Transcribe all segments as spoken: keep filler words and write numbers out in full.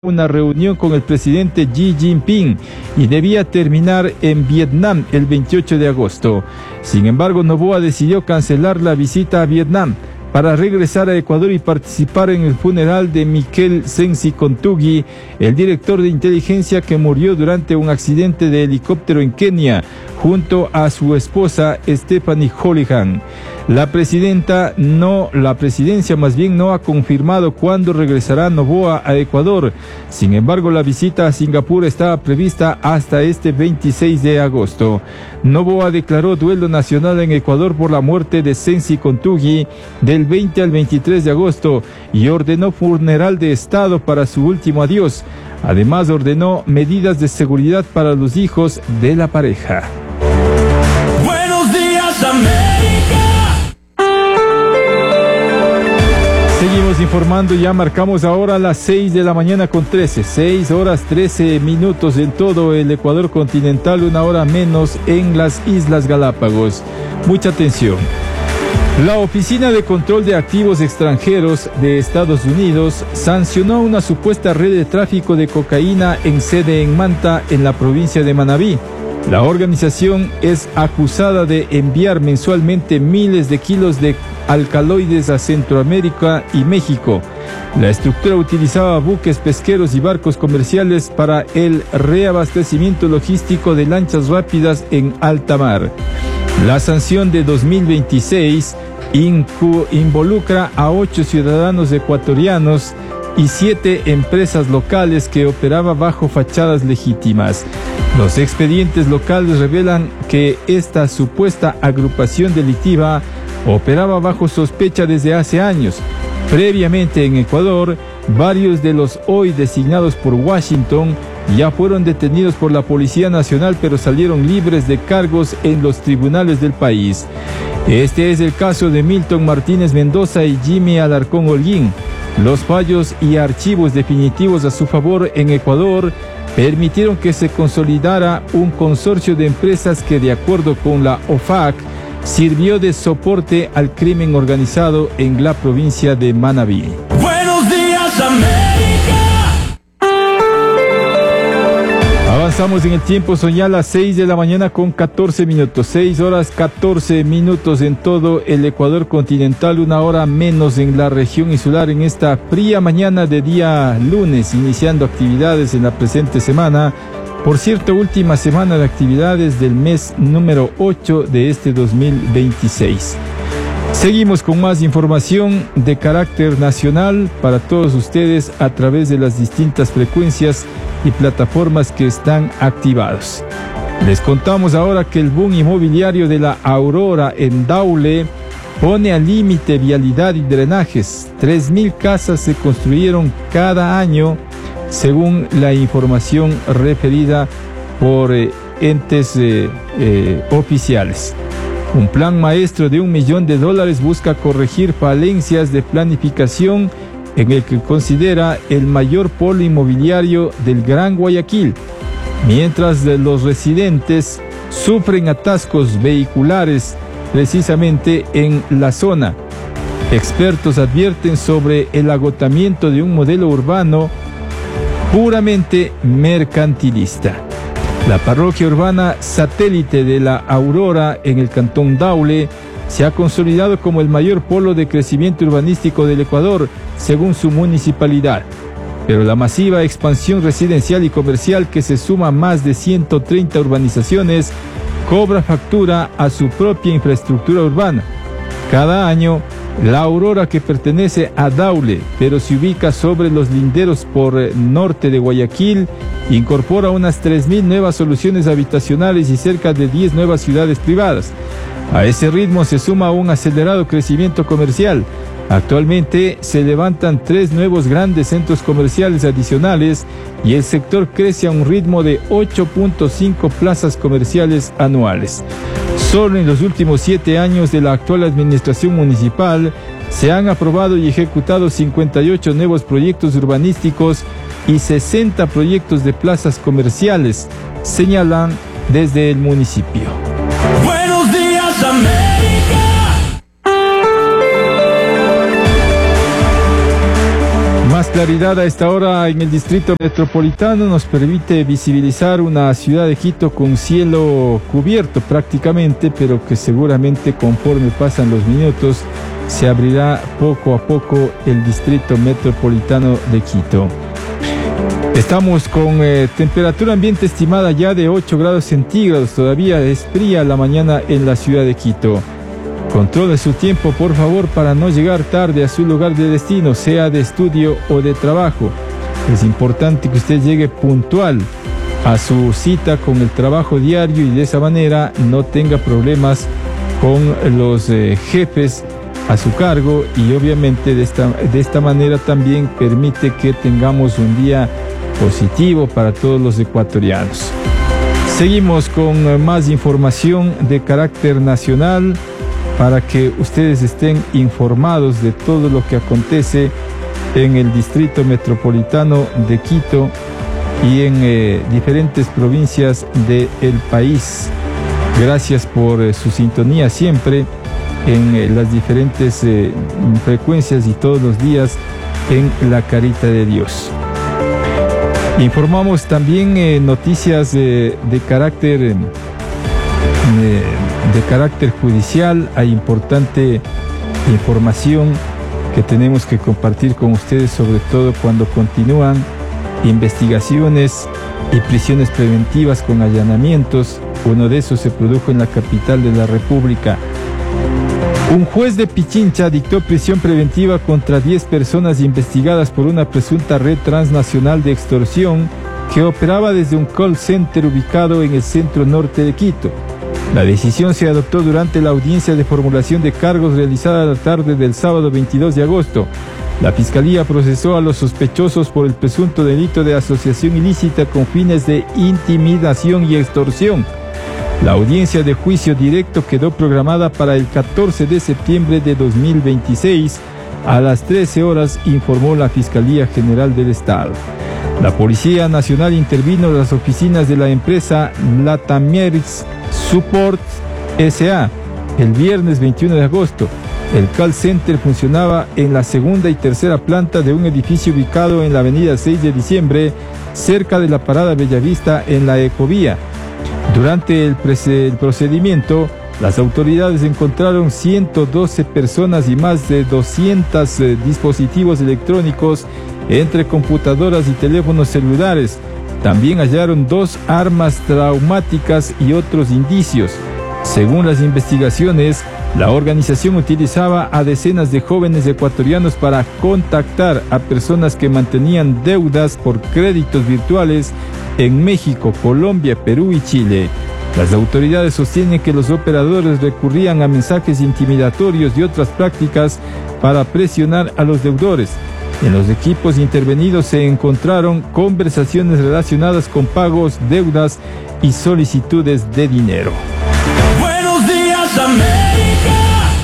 una reunión con el presidente Xi Jinping y debía terminar en Vietnam el veintiocho de agosto. Sin embargo, Noboa decidió cancelar la visita a Vietnam para regresar a Ecuador y participar en el funeral de Miquel Sensi Contugui, el director de inteligencia que murió durante un accidente de helicóptero en Kenia, junto a su esposa Stephanie Holohan. La presidenta no, la presidencia más bien no ha confirmado cuándo regresará Noboa a Ecuador. Sin embargo, la visita a Singapur estaba prevista hasta este veintiséis de agosto. Noboa declaró duelo nacional en Ecuador por la muerte de Sensi Contugui del veinte al veintitrés de agosto y ordenó funeral de Estado para su último adiós. Además, ordenó medidas de seguridad para los hijos de la pareja. Buenos días, América. Seguimos informando, ya marcamos ahora las seis de la mañana con trece, seis horas trece minutos en todo el Ecuador continental, una hora menos en las Islas Galápagos. Mucha atención. La Oficina de Control de Activos Extranjeros de Estados Unidos sancionó una supuesta red de tráfico de cocaína en sede en Manta, en la provincia de Manabí. La organización es acusada de enviar mensualmente miles de kilos de alcaloides a Centroamérica y México. La estructura utilizaba buques pesqueros y barcos comerciales para el reabastecimiento logístico de lanchas rápidas en alta mar. La sanción de dos mil veintiséis incu- involucra a ocho ciudadanos ecuatorianos y siete empresas locales que operaban bajo fachadas legítimas. Los expedientes locales revelan que esta supuesta agrupación delictiva operaba bajo sospecha desde hace años. Previamente en Ecuador, varios de los hoy designados por Washington ya fueron detenidos por la Policía Nacional, pero salieron libres de cargos en los tribunales del país. Este es el caso de Milton Martínez Mendoza y Jimmy Alarcón Holguín. Los fallos y archivos definitivos a su favor en Ecuador permitieron que se consolidara un consorcio de empresas que, de acuerdo con la O F A C, sirvió de soporte al crimen organizado en la provincia de Manabí. Buenos días, América. Avanzamos en el tiempo, son ya las seis de la mañana con catorce minutos, seis horas catorce minutos en todo el Ecuador continental, una hora menos en la región insular en esta fría mañana de día lunes, iniciando actividades en la presente semana. Por cierto, última semana de actividades del mes número ocho de este dos mil veintiséis. Seguimos con más información de carácter nacional para todos ustedes a través de las distintas frecuencias y plataformas que están activados. Les contamos ahora que el boom inmobiliario de la Aurora en Daule pone al límite vialidad y drenajes. tres mil casas se construyeron cada año, según la información referida por eh, entes eh, eh, oficiales. Un plan maestro de un millón de dólares busca corregir falencias de planificación en el que considera el mayor polo inmobiliario del Gran Guayaquil, mientras los residentes sufren atascos vehiculares precisamente en la zona. Expertos advierten sobre el agotamiento de un modelo urbano puramente mercantilista. La parroquia urbana satélite de la Aurora en el cantón Daule se ha consolidado como el mayor polo de crecimiento urbanístico del Ecuador, según su municipalidad. Pero la masiva expansión residencial y comercial, que se suma a más de ciento treinta urbanizaciones, cobra factura a su propia infraestructura urbana. Cada año, la Aurora, que pertenece a Daule, pero se ubica sobre los linderos por norte de Guayaquil, incorpora unas tres mil nuevas soluciones habitacionales y cerca de diez nuevas ciudades privadas. A ese ritmo se suma un acelerado crecimiento comercial. Actualmente se levantan tres nuevos grandes centros comerciales adicionales y el sector crece a un ritmo de ocho punto cinco plazas comerciales anuales. Solo en los últimos siete años de la actual administración municipal se han aprobado y ejecutado cincuenta y ocho nuevos proyectos urbanísticos y sesenta proyectos de plazas comerciales, señalan desde el municipio. Buenos días, América. Más claridad a esta hora en el distrito metropolitano nos permite visibilizar una ciudad de Quito con cielo cubierto prácticamente, pero que seguramente conforme pasan los minutos se abrirá poco a poco el distrito metropolitano de Quito. Estamos con eh, temperatura ambiente estimada ya de ocho grados centígrados, todavía es fría la mañana en la ciudad de Quito. Controle su tiempo, por favor, para no llegar tarde a su lugar de destino, sea de estudio o de trabajo. Es importante que usted llegue puntual a su cita con el trabajo diario y de esa manera no tenga problemas con los eh, jefes a su cargo, y obviamente de esta, de esta manera también permite que tengamos un día positivo para todos los ecuatorianos. Seguimos con más información de carácter nacional, para que ustedes estén informados de todo lo que acontece en el distrito metropolitano de Quito y en eh, diferentes provincias del país. Gracias por eh, su sintonía siempre en eh, las diferentes eh, frecuencias y todos los días en La Carita de Dios. Informamos también eh, noticias eh, de carácter eh, de carácter judicial. Hay importante información que tenemos que compartir con ustedes, sobre todo cuando continúan investigaciones y prisiones preventivas con allanamientos. Uno de esos se produjo en la capital de la República. Un juez de Pichincha dictó prisión preventiva contra diez personas investigadas por una presunta red transnacional de extorsión que operaba desde un call center ubicado en el centro norte de Quito. La decisión se adoptó durante la audiencia de formulación de cargos realizada la tarde del sábado veintidós de agosto. La Fiscalía procesó a los sospechosos por el presunto delito de asociación ilícita con fines de intimidación y extorsión. La audiencia de juicio directo quedó programada para el catorce de septiembre de dos mil veintiséis a las trece horas, informó la Fiscalía General del Estado. La Policía Nacional intervino en las oficinas de la empresa Latameris Support S A el viernes veintiuno de agosto. El call center funcionaba en la segunda y tercera planta de un edificio ubicado en la avenida seis de diciembre, cerca de la parada Bellavista en la Ecovía. Durante el, el procedimiento, las autoridades encontraron ciento doce personas y más de doscientos eh, dispositivos electrónicos, entre computadoras y teléfonos celulares. También hallaron dos armas traumáticas y otros indicios. Según las investigaciones, la organización utilizaba a decenas de jóvenes ecuatorianos para contactar a personas que mantenían deudas por créditos virtuales en México, Colombia, Perú y Chile. Las autoridades sostienen que los operadores recurrían a mensajes intimidatorios y otras prácticas para presionar a los deudores. En los equipos intervenidos se encontraron conversaciones relacionadas con pagos, deudas y solicitudes de dinero. Buenos días, América.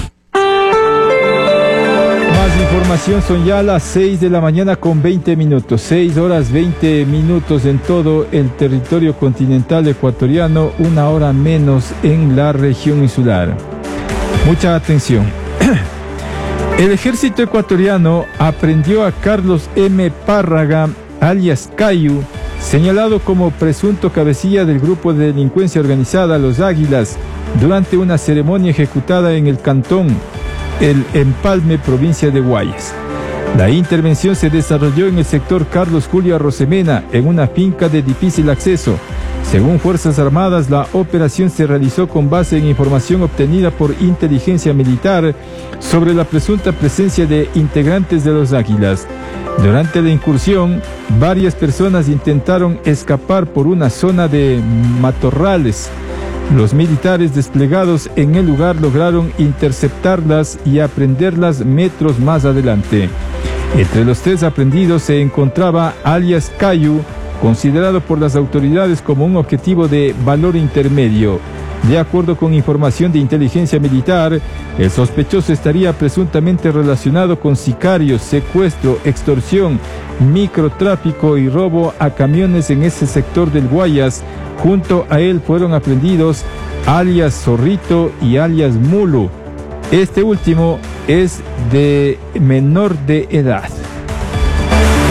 Más información, son ya las seis de la mañana con veinte minutos, seis horas veinte minutos en todo el territorio continental ecuatoriano, una hora menos en la región insular. Mucha atención. El ejército ecuatoriano aprendió a Carlos M. Párraga, alias Cayu, señalado como presunto cabecilla del grupo de delincuencia organizada Los Águilas, durante una ceremonia ejecutada en el cantón El Empalme, provincia de Guayas. La intervención se desarrolló en el sector Carlos Julio Arrosemena, en una finca de difícil acceso. Según Fuerzas Armadas, la operación se realizó con base en información obtenida por inteligencia militar sobre la presunta presencia de integrantes de los Águilas. Durante la incursión, varias personas intentaron escapar por una zona de matorrales. Los militares desplegados en el lugar lograron interceptarlas y aprenderlas metros más adelante. Entre los tres aprendidos se encontraba alias Cayu, considerado por las autoridades como un objetivo de valor intermedio. De acuerdo con información de inteligencia militar, el sospechoso estaría presuntamente relacionado con sicarios, secuestro, extorsión, microtráfico y robo a camiones en ese sector del Guayas. Junto a él fueron aprendidos alias Zorrito y alias Mulo. Este último es de menor de edad.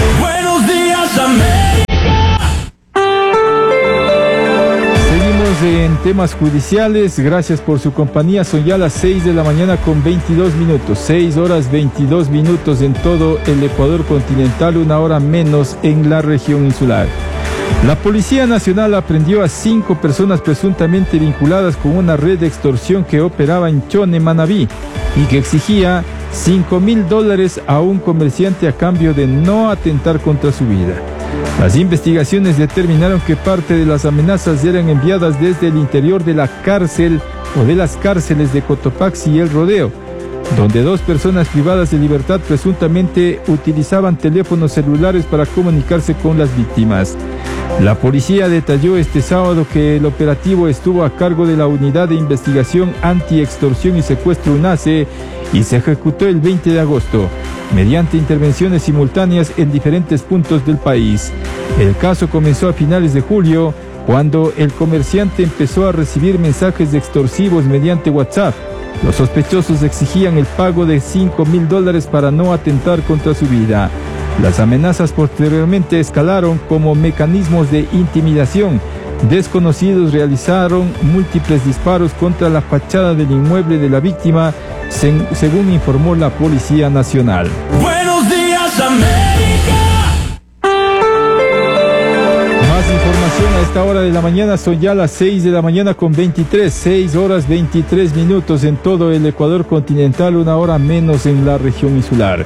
Días América. Seguimos en temas judiciales. Gracias por su compañía. Son ya las seis de la mañana con veintidós minutos. seis horas veintidós minutos en todo el Ecuador continental, una hora menos en la región insular. La Policía Nacional aprendió a cinco personas presuntamente vinculadas con una red de extorsión que operaba en Chone, Manabí, y que exigía cinco mil dólares a un comerciante a cambio de no atentar contra su vida. Las investigaciones determinaron que parte de las amenazas eran enviadas desde el interior de la cárcel o de las cárceles de Cotopaxi y El Rodeo, donde dos personas privadas de libertad presuntamente utilizaban teléfonos celulares para comunicarse con las víctimas. La policía detalló este sábado que el operativo estuvo a cargo de la Unidad de Investigación Anti-Extorsión y Secuestro UNACE y se ejecutó el veinte de agosto, mediante intervenciones simultáneas en diferentes puntos del país. El caso comenzó a finales de julio, cuando el comerciante empezó a recibir mensajes extorsivos mediante WhatsApp. Los sospechosos exigían el pago de cinco mil dólares para no atentar contra su vida. Las amenazas posteriormente escalaron como mecanismos de intimidación. Desconocidos realizaron múltiples disparos contra la fachada del inmueble de la víctima, se- según informó la Policía Nacional. Buenos Días América. Más información a esta hora de la mañana. Son ya las seis de la mañana con veintitrés, seis horas veintitrés minutos en todo el Ecuador continental, una hora menos en la región insular.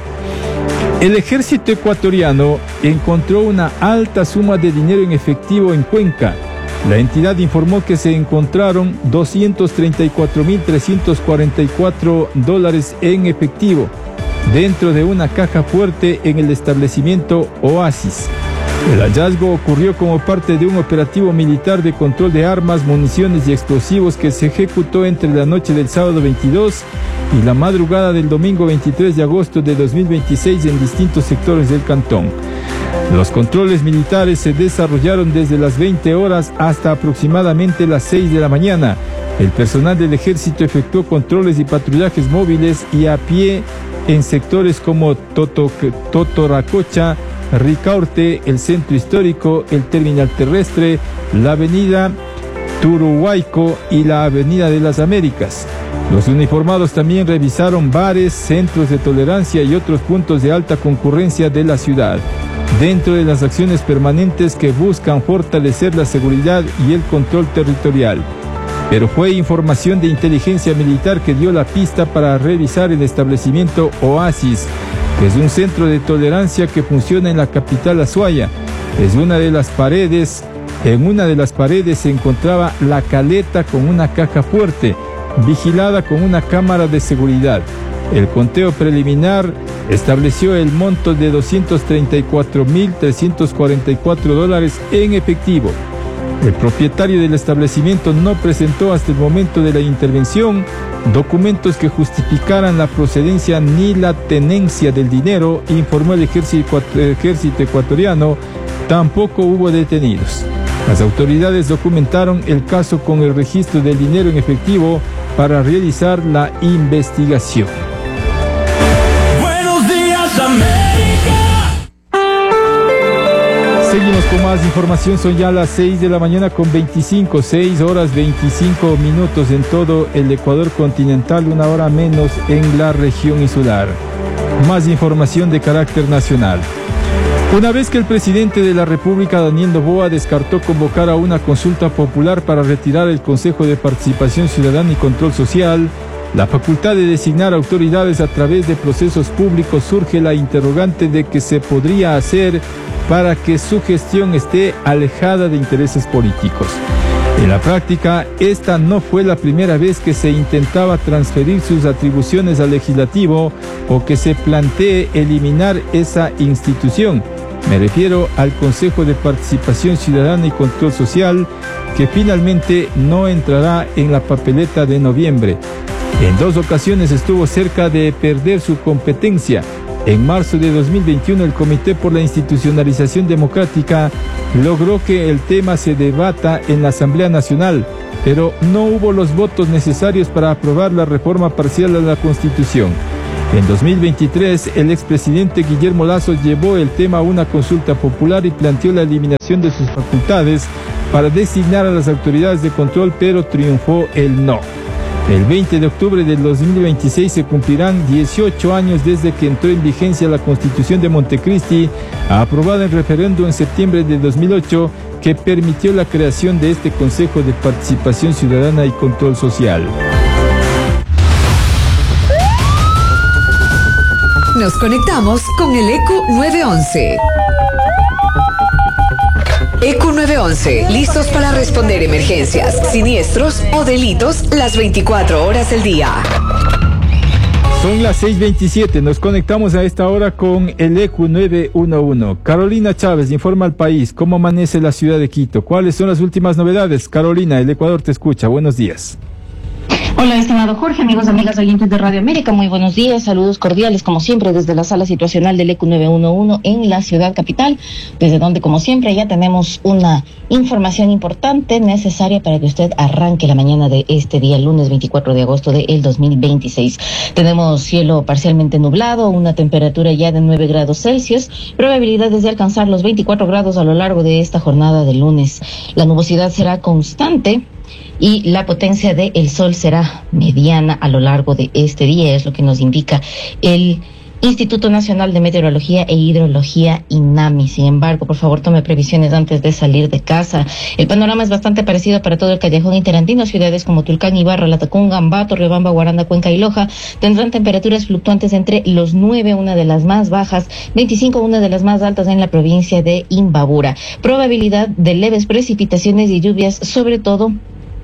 El ejército ecuatoriano encontró una alta suma de dinero en efectivo en Cuenca. La entidad informó que se encontraron doscientos treinta y cuatro mil trescientos cuarenta y cuatro dólares en efectivo dentro de una caja fuerte en el establecimiento Oasis. El hallazgo ocurrió como parte de un operativo militar de control de armas, municiones y explosivos que se ejecutó entre la noche del sábado veintidós y la madrugada del domingo veintitrés de agosto de dos mil veintiséis en distintos sectores del cantón. Los controles militares se desarrollaron desde las veinte horas hasta aproximadamente las seis de la mañana. El personal del ejército efectuó controles y patrullajes móviles y a pie en sectores como Toto, Totoracocha, Ricaurte, el centro histórico, el terminal terrestre, la avenida Turuhuayco y la avenida de las Américas. Los uniformados también revisaron bares, centros de tolerancia y otros puntos de alta concurrencia de la ciudad, dentro de las acciones permanentes que buscan fortalecer la seguridad y el control territorial. Pero fue información de inteligencia militar que dio la pista para revisar el establecimiento Oasis, que es un centro de tolerancia que funciona en la capital Azuaya. Es una de las paredes, en una de las paredes se encontraba la caleta con una caja fuerte, vigilada con una cámara de seguridad. El conteo preliminar estableció el monto de doscientos treinta y cuatro mil trescientos cuarenta y cuatro dólares en efectivo. El propietario del establecimiento no presentó hasta el momento de la intervención documentos que justificaran la procedencia ni la tenencia del dinero, informó el ejército, el ejército ecuatoriano. Tampoco hubo detenidos. Las autoridades documentaron el caso con el registro del dinero en efectivo para realizar la investigación. Buenos Días América. Seguimos con más información. Son ya las seis de la mañana con veinticinco, seis horas veinticinco minutos en todo el Ecuador continental, una hora menos en la región insular. Más información de carácter nacional. Una vez que el presidente de la República, Daniel Noboa, descartó convocar a una consulta popular para retirar el Consejo de Participación Ciudadana y Control Social, la facultad de designar autoridades a través de procesos públicos, surge la interrogante de qué se podría hacer para que su gestión esté alejada de intereses políticos. En la práctica, esta no fue la primera vez que se intentaba transferir sus atribuciones al legislativo o que se plantee eliminar esa institución. Me refiero al Consejo de Participación Ciudadana y Control Social, que finalmente no entrará en la papeleta de noviembre. En dos ocasiones estuvo cerca de perder su competencia. En marzo de dos mil veintiuno, el Comité por la Institucionalización Democrática logró que el tema se debata en la Asamblea Nacional, pero no hubo los votos necesarios para aprobar la reforma parcial de la Constitución. En dos mil veintitrés, el expresidente Guillermo Lasso llevó el tema a una consulta popular y planteó la eliminación de sus facultades para designar a las autoridades de control, pero triunfó el no. El veinte de octubre del dos mil veintiséis se cumplirán dieciocho años desde que entró en vigencia la Constitución de Montecristi, aprobada en referéndum en septiembre de dos mil ocho, que permitió la creación de este Consejo de Participación Ciudadana y Control Social. Nos conectamos con el E Q nueve once. E Q nueve once, listos para responder emergencias, siniestros o delitos las veinticuatro horas del día. Son las seis veintisiete, nos conectamos a esta hora con el E Q nueve once. Carolina Chávez informa al país cómo amanece la ciudad de Quito. ¿Cuáles son las últimas novedades? Carolina, el Ecuador te escucha. Buenos días. Hola, estimado Jorge, amigos, amigas oyentes de Radio América, muy buenos días, saludos cordiales como siempre desde la sala situacional del E Q nueve once en la ciudad capital, desde donde como siempre ya tenemos una información importante necesaria para que usted arranque la mañana de este día, lunes veinticuatro de agosto del dos mil veintiséis. Tenemos cielo parcialmente nublado, una temperatura ya de nueve grados Celsius, probabilidades de alcanzar los veinticuatro grados a lo largo de esta jornada de lunes. La nubosidad será constante y la potencia del sol será mediana a lo largo de este día, es lo que nos indica el Instituto Nacional de Meteorología e Hidrología, INAMI. Sin embargo, por favor, tome previsiones antes de salir de casa. El panorama es bastante parecido para todo el callejón interandino. Ciudades como Tulcán, Ibarra, Latacunga, Ambato, Riobamba, Guaranda, Cuenca y Loja tendrán temperaturas fluctuantes entre los nueve, una de las más bajas, veinticinco, una de las más altas en la provincia de Imbabura. Probabilidad de leves precipitaciones y lluvias, sobre todo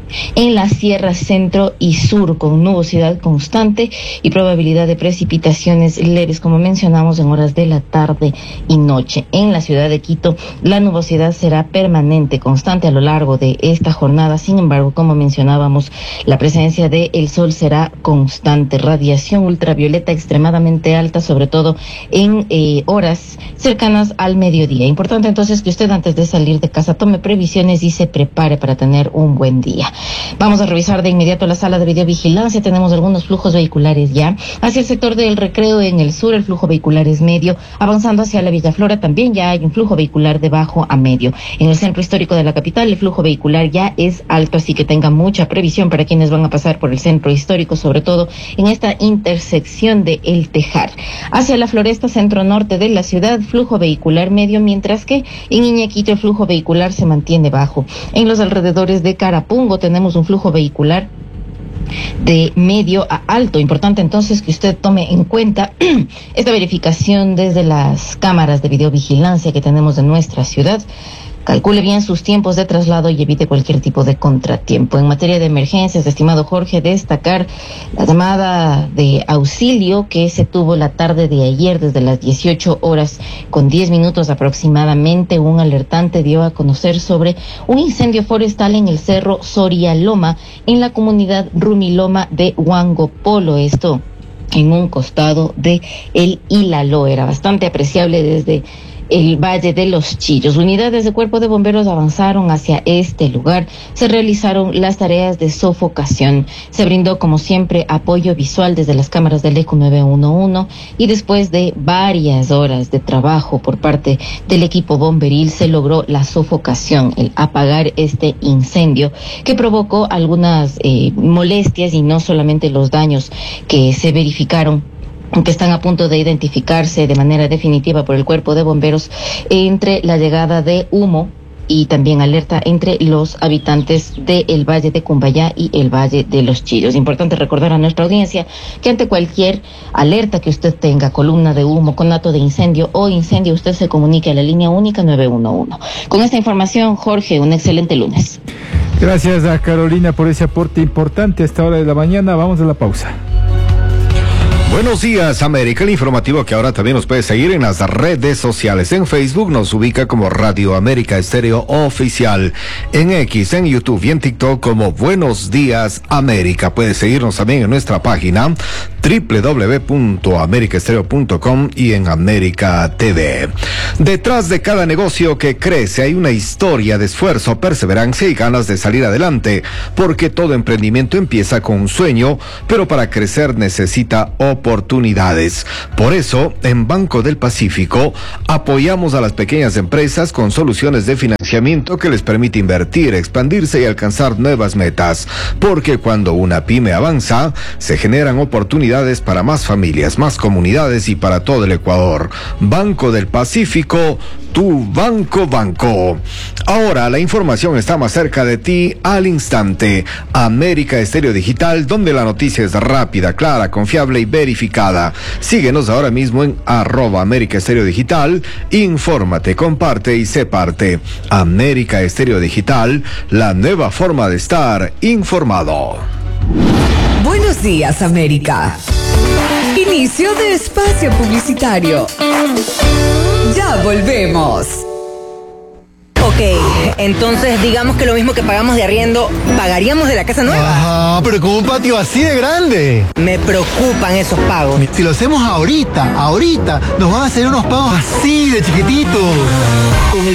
en la sierra centro y sur, con nubosidad constante y probabilidad de precipitaciones leves, como mencionamos, en horas de la tarde y noche. En la ciudad de Quito, la nubosidad será permanente, constante a lo largo de esta jornada. Sin embargo, como mencionábamos, la presencia del sol será constante. Radiación ultravioleta extremadamente alta, sobre todo en eh, horas cercanas al mediodía. Importante entonces que usted, antes de salir de casa, tome previsiones y se prepare para tener un buen día. Vamos a revisar de inmediato la sala de videovigilancia. Tenemos algunos flujos vehiculares ya. Hacia el sector del Recreo en el sur, el flujo vehicular es medio. Avanzando hacia la Villaflora también ya hay un flujo vehicular de bajo a medio. En el centro histórico de la capital, el flujo vehicular ya es alto, así que tenga mucha previsión para quienes van a pasar por el centro histórico, sobre todo en esta intersección de El Tejar. Hacia la Floresta, centro norte de la ciudad, flujo vehicular medio, mientras que en Iñaquito el flujo vehicular se mantiene bajo. En los alrededores de Carapungo tenemos un flujo vehicular de medio a alto. Importante entonces que usted tome en cuenta esta verificación desde las cámaras de videovigilancia que tenemos de nuestra ciudad. Calcule bien sus tiempos de traslado y evite cualquier tipo de contratiempo. En materia de emergencias, estimado Jorge, destacar la llamada de auxilio que se tuvo la tarde de ayer desde las dieciocho horas con diez minutos aproximadamente. Un alertante dio a conocer sobre un incendio forestal en el cerro Sorialoma, en la comunidad Rumiloma de Huangopolo. Esto en un costado de el Ilaló. Era bastante apreciable desde el Valle de los Chillos. Unidades de Cuerpo de Bomberos avanzaron hacia este lugar. Se realizaron las tareas de sofocación. Se brindó, como siempre, apoyo visual desde las cámaras del E Q nueve once, y después de varias horas de trabajo por parte del equipo bomberil se logró la sofocación, el apagar este incendio que provocó algunas eh, molestias y no solamente los daños que se verificaron, que están a punto de identificarse de manera definitiva por el Cuerpo de Bomberos, entre la llegada de humo y también alerta entre los habitantes del Valle de Cumbayá y el Valle de los Chillos. Importante recordar a nuestra audiencia que ante cualquier alerta que usted tenga, columna de humo, conato de incendio o incendio, usted se comunique a la línea única nueve once. Con esta información, Jorge, un excelente lunes. Gracias a Carolina por ese aporte importante a esta hora de la mañana. Vamos a la pausa. Buenos días, América, el informativo que ahora también nos puede seguir en las redes sociales. En Facebook nos ubica como Radio América Estéreo Oficial, en X, en YouTube y en TikTok como Buenos Días América. Puede seguirnos también en nuestra página doble u doble u doble u punto america stereo punto com y en América T V. Detrás de cada negocio que crece hay una historia de esfuerzo, perseverancia y ganas de salir adelante, porque todo emprendimiento empieza con un sueño, pero para crecer necesita oportunidades. Por eso, en Banco del Pacífico, apoyamos a las pequeñas empresas con soluciones de financiamiento que les permite invertir, expandirse y alcanzar nuevas metas, porque cuando una pyme avanza, se generan oportunidades para más familias, más comunidades y para todo el Ecuador. Banco del Pacífico, tu banco banco. Ahora la información está más cerca de ti al instante. América Estéreo Digital, donde la noticia es rápida, clara, confiable y verificada. Síguenos ahora mismo en arroba América Estéreo Digital. Infórmate, comparte y sé parte. América Estéreo Digital, la nueva forma de estar informado. Buenos días, América. Inicio de espacio publicitario. Ya volvemos. Ok, entonces digamos que lo mismo que pagamos de arriendo, pagaríamos de la casa nueva. Ajá, pero con un patio así de grande. Me preocupan esos pagos. Si lo hacemos ahorita, ahorita, nos van a hacer unos pagos así de chiquititos. Con el